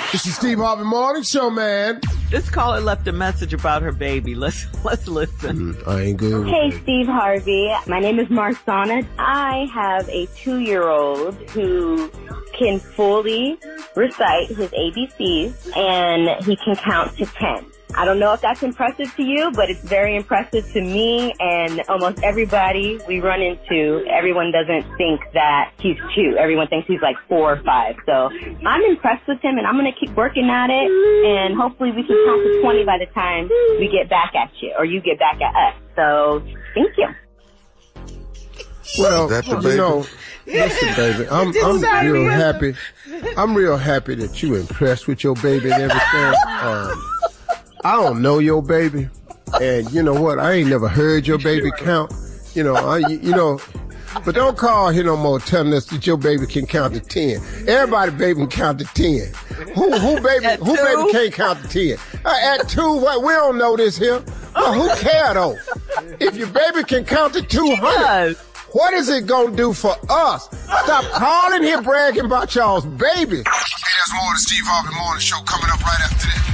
This is Steve Harvey Morning Show, man. This caller left a message about her baby. Let's listen. I ain't good. Hey, Steve Harvey. My name is Marsana. I have a 2-year-old who can fully recite his ABCs, and he can count to 10. I don't know if that's impressive to you, but it's very impressive to me and almost everybody we run into. Everyone doesn't think that he's 2. Everyone thinks he's like 4 or 5. So I'm impressed with him, and I'm going to keep working at it, and hopefully we can count to 20 by the time we get back at you, or you get back at us. So thank you. Well, you know, listen, baby, I'm real happy. I'm real happy that you impressed with your baby and everything. I don't know your baby, and you know what? I ain't never heard your baby count. You know, but don't call here no more telling us that your baby can count to 10. Everybody baby can count to 10. Who baby can't count to 10? At 2, what? We don't know this here. Who care though? If your baby can count to 200, what is it gonna do for us? Stop calling here bragging about y'all's baby. Hey, there's more of the Steve Harvey Morning Show coming up right after this.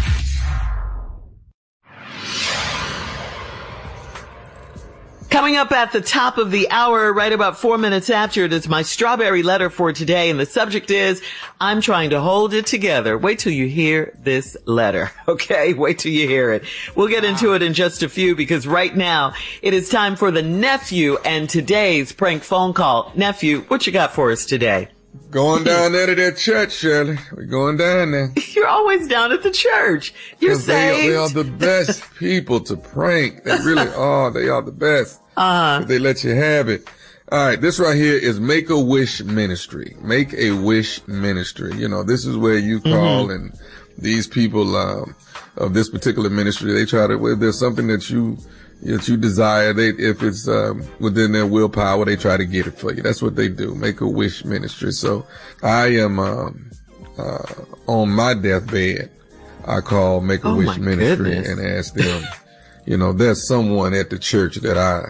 Coming up at the top of the hour, right about 4 minutes after it, is my strawberry letter for today. And the subject is, I'm trying to hold it together. Wait till you hear this letter. Okay? Wait till you hear it. We'll get into it in just a few, because right now it is time for the nephew and today's prank phone call. Nephew, what you got for us today? Going down there to that church, Shirley. We're going down there. You're always down at the church. You're saved. They are the best people to prank. They really are. They are the best. They let you have it. All right. This right here is Make-A-Wish Ministry. Make-A-Wish Ministry. You know, this is where you call and these people, of this particular ministry, they try to, if there's something that you desire, if it's, within their willpower, they try to get it for you. That's what they do. Make-A-Wish Ministry. So I am, on my deathbed, I call Make-A-Wish Ministry and ask them, you know, there's someone at the church that I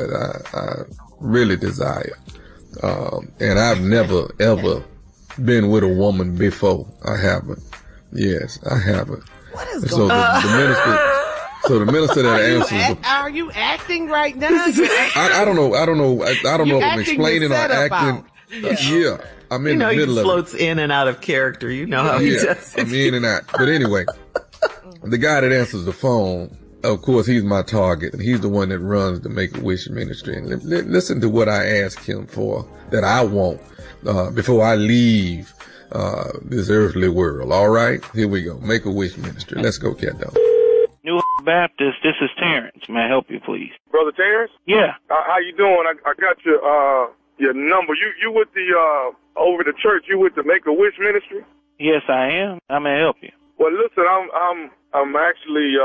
really desire. And I've never, ever been with a woman before. I haven't. Yes, I haven't. What is going on? So the minister that answers. Are you acting right now? I don't know. I don't know if I'm explaining or acting. Yeah. I'm in the middle of it. He floats in and out of character. You know how he does it. I'm in and out. But anyway, the guy that answers the phone, of course, he's my target, and he's the one that runs the Make-A-Wish Ministry. And listen to what I ask him for that I want before I leave this earthly world. All right? Here we go. Make-A-Wish Ministry. Let's go, Cat Dog. New Baptist, this is Terrence. May I help you, please? Brother Terrence? Yeah. How you doing? I got your number. You with the over the church? You with the Make-A-Wish Ministry? Yes, I am. How may I help you? Well, listen, I'm actually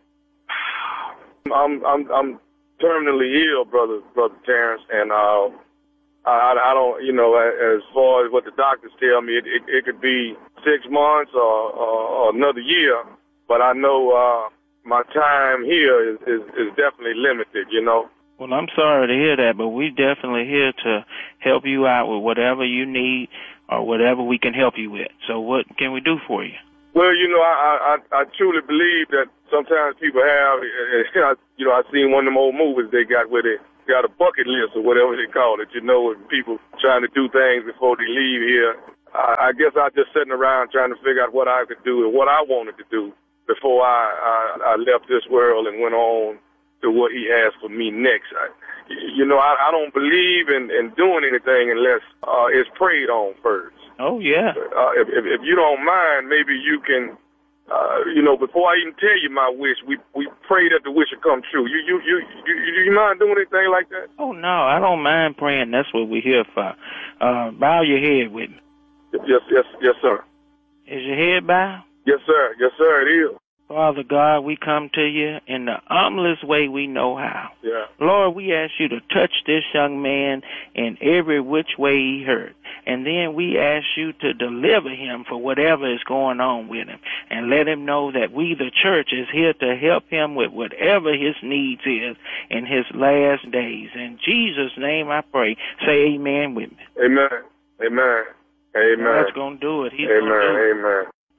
I'm terminally ill, brother Terrence, and I don't, you know, as far as what the doctors tell me, it could be 6 months or another year, but I know my time here is definitely limited, you know. Well, I'm sorry to hear that, but we're definitely here to help you out with whatever you need or whatever we can help you with. So what can we do for you? Well, you know, I truly believe that sometimes people have, you know, I seen one of them old movies they got where they got a bucket list or whatever they call it, you know, people trying to do things before they leave here. I guess I just sitting around trying to figure out what I could do and what I wanted to do before I left this world and went on to what he has for me next. You know, I don't believe in doing anything unless it's prayed on first. Oh, yeah. If you don't mind, maybe you can, you know, before I even tell you my wish, we pray that the wish will come true. You mind doing anything like that? Oh, no, I don't mind praying. That's what we're here for. Bow your head with me. Yes, sir. Is your head bowed? Yes, sir. Yes, sir, it is. Father God, we come to you in the humblest way we know how. Yeah. Lord, we ask you to touch this young man in every which way he hurt. And then we ask you to deliver him for whatever is going on with him. And let him know that we, the church, is here to help him with whatever his needs is in his last days. In Jesus' name I pray. Say amen with me. Amen. Amen. Amen. God's going to do it. He's going to do it. Amen.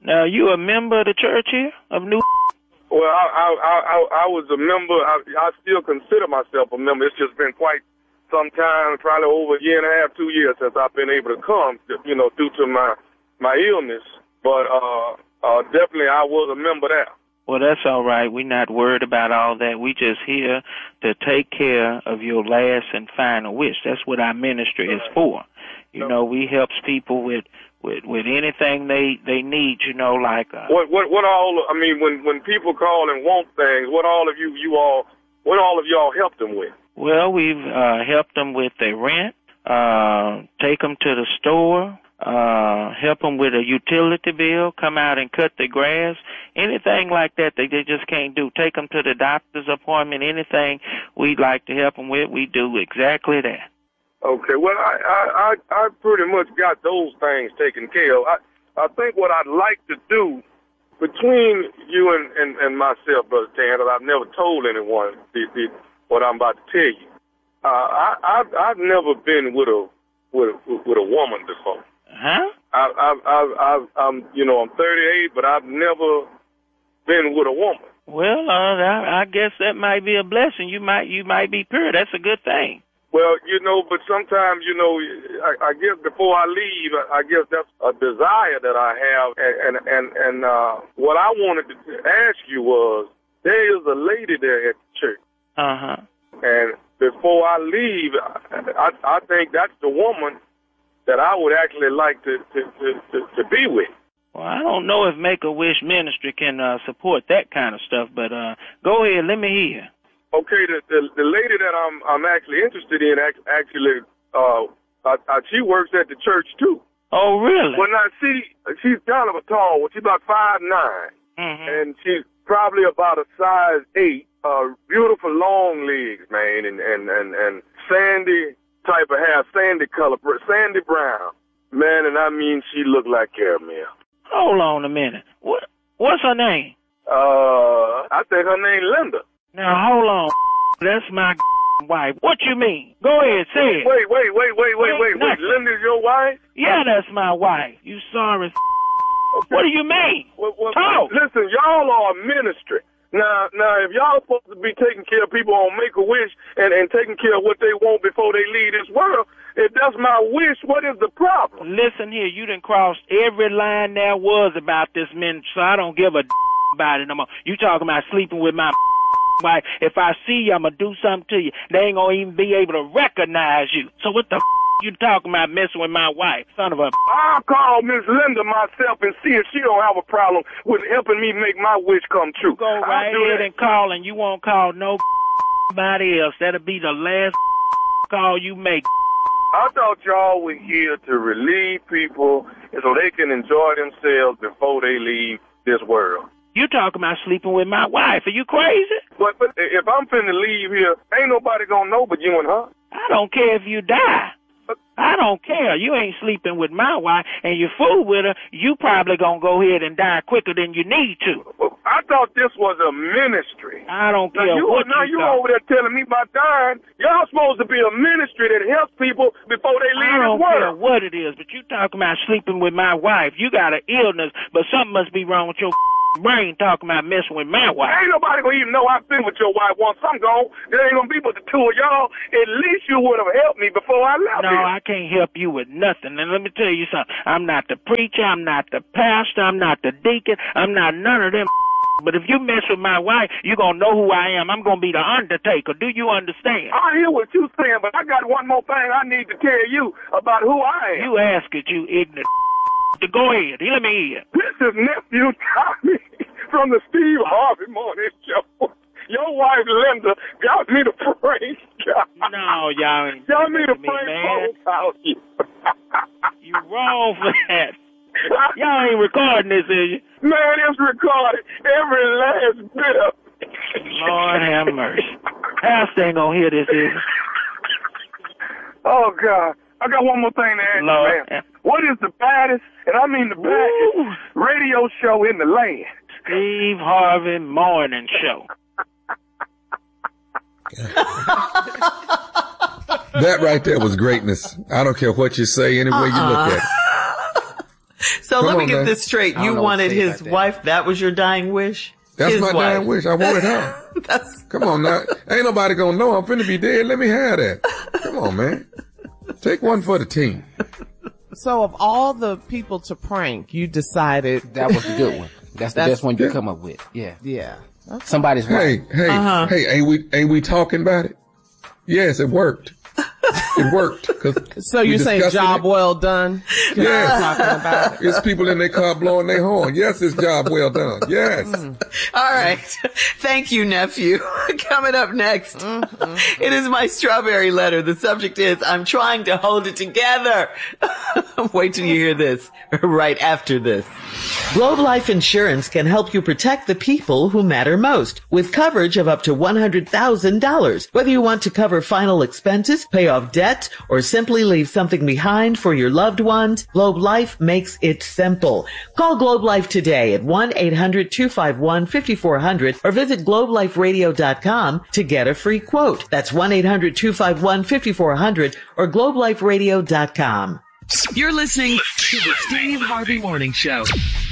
Now, you a member of the church here of New? Well, I was a member. I still consider myself a member. It's just been quite some time, probably over a year and a half, 2 years since I've been able to come, due to my illness. But definitely I was a member there. Well, that's all right. We're not worried about all that. We just here to take care of your last and final wish. That's what our ministry is for. We helps people with anything they need, like what all, I mean, when people call and want things, what all of y'all helped them with? Well, we've helped them with their rent, take them to the store, help them with a utility bill, come out and cut the grass, anything like that they just can't do. Take them to the doctor's appointment, anything we'd like to help them with, we do exactly that. Okay, well, I pretty much got those things taken care of. I think what I'd like to do between you and myself, Brother Tan, that I've never told anyone what I'm about to tell you. I've never been with a woman before. Huh? I'm 38, but I've never been with a woman. Well, I guess that might be a blessing. You might be pure. That's a good thing. Well, but sometimes, I guess before I leave, I guess that's a desire that I have. And what I wanted to ask you was, there is a lady there at the church. Uh-huh. And before I leave, I think that's the woman that I would actually like to be with. Well, I don't know if Make-A-Wish Ministry can support that kind of stuff, but go ahead, let me hear. Okay, the lady that I'm actually interested in she works at the church too. Oh, really? Well, now she's kind of a tall one. She's about 5'9", and she's probably about a size 8. Beautiful long legs, man, and sandy type of hair, sandy color, sandy brown, man. And I mean, she looked like caramel. Hold on a minute. What's her name? I think her name Linda. Now, hold on. That's my wife. What you mean? Go ahead, say it. Wait. Linda's your wife? Yeah, that's my wife. You sorry. Okay. What do you mean? Talk. Listen, y'all are a ministry. Now, if y'all supposed to be taking care of people on Make-A-Wish and taking care of what they want before they leave this world, if that's my wish, what is the problem? Listen here, you done crossed every line there was about this ministry, so I don't give a about it no more. You talking about sleeping with my wife. If I see you, I'm going to do something to you. They ain't going to even be able to recognize you. So what the you talking about messing with my wife, son of a... I'll call Miss Linda myself and see if she don't have a problem with helping me make my wish come true. Go right ahead and call, and you won't call nobody else. That'll be the last call you make. I thought y'all were here to relieve people so they can enjoy themselves before they leave this world. You talking about sleeping with my wife. Are you crazy? But if I'm finna leave here, ain't nobody gonna know but you and her. I don't care if you die. I don't care. You ain't sleeping with my wife, and you fool with her, you probably gonna go ahead and die quicker than you need to. Well, I thought this was a ministry. I don't care what you thought. Over there telling me about dying. Y'all supposed to be a ministry that helps people before they leave this world. I don't care what it is, but you talking about sleeping with my wife. You got an illness, but something must be wrong with your brain talking about messing with my wife. Ain't nobody gonna even know I've been with your wife once I'm gone. There ain't gonna be but the two of y'all. At least you would have helped me before I left. No, I can't help you with nothing. And let me tell you something. I'm not the preacher. I'm not the pastor. I'm not the deacon. I'm not none of them. But if you mess with my wife, you're gonna know who I am. I'm gonna be the Undertaker. Do you understand? I hear what you're saying, but I got one more thing I need to tell you about who I am. You ask it, you ignorant. Go ahead. Let me hear. This is nephew Tommy from the Steve Harvey Morning Show. Your wife Linda got me to prank. No, y'all ain't. Got me to prank both you. You wrong for that. Y'all ain't recording this, is you? Man, it's recorded. Every last bit of it. Lord have mercy. Pastor ain't gonna hear this, is he? Oh, God. I got one more thing to ask you, man. What is the baddest, and I mean the baddest, radio show in the land? Steve Harvey Morning Show. That right there was greatness. I don't care what you say, any way you look at it. So let me get this straight. You wanted his wife. That was your dying wish? That's my dying wish. I wanted her. Come on now. Ain't nobody gonna know I'm finna be dead. Let me have that. Come on, man. Take one for the team. So of all the people to prank, you decided that was a good one. That's the best one you come up with. Yeah. Yeah. Okay. Somebody's right. Hey, ain't we talking about it? Yes, it worked. It worked. So you're saying job well done? Yes. It's people in their car blowing their horn. Yes, it's job well done. Yes. All right. Thank you, nephew. Coming up next, it is my strawberry letter. The subject is, I'm trying to hold it together. Wait till you hear this right after this. Globe Life Insurance can help you protect the people who matter most with coverage of up to $100,000. Whether you want to cover final expenses, pay off debt, or simply leave something behind for your loved ones, Globe Life makes it simple. Call Globe Life today at 1-800-251-5400 or visit globeliferadio.com to get a free quote. That's 1-800-251-5400 or globeliferadio.com. You're listening to the Steve Harvey Morning Show.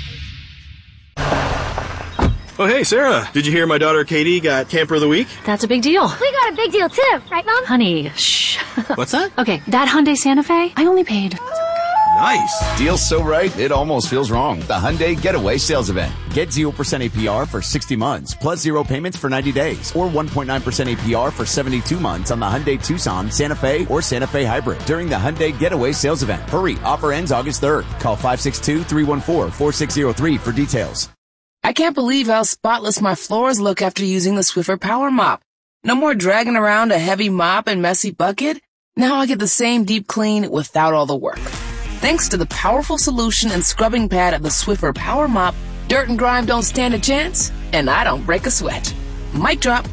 Oh, hey, Sarah. Did you hear my daughter Katie got Camper of the Week? That's a big deal. We got a big deal, too. Right, Mom? Honey, shh. What's that? Okay, that Hyundai Santa Fe, I only paid. Nice. Deal's so right, it almost feels wrong. The Hyundai Getaway Sales Event. Get 0% APR for 60 months, plus 0 payments for 90 days, or 1.9% APR for 72 months on the Hyundai Tucson, Santa Fe, or Santa Fe Hybrid during the Hyundai Getaway Sales Event. Hurry, offer ends August 3rd. Call 562-314-4603 for details. I can't believe how spotless my floors look after using the Swiffer Power Mop. No more dragging around a heavy mop and messy bucket. Now I get the same deep clean without all the work. Thanks to the powerful solution and scrubbing pad of the Swiffer Power Mop, dirt and grime don't stand a chance, and I don't break a sweat. Mic drop.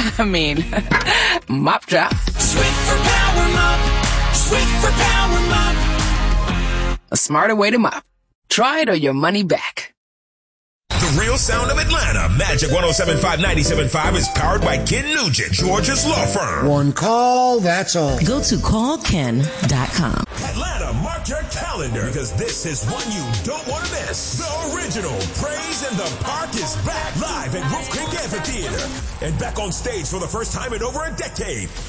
Mop drop. Swiffer Power Mop. Swiffer Power Mop. A smarter way to mop. Try it or your money back. The real sound of Atlanta. Magic 107.5 97.5 is powered by Ken Nugent, Georgia's law firm. One call, that's all. Go to callken.com. Atlanta, mark your calendar because this is one you don't want to miss. The original Praise in the Park is back live at Wolf Creek Amphitheater and back on stage for the first time in over a decade.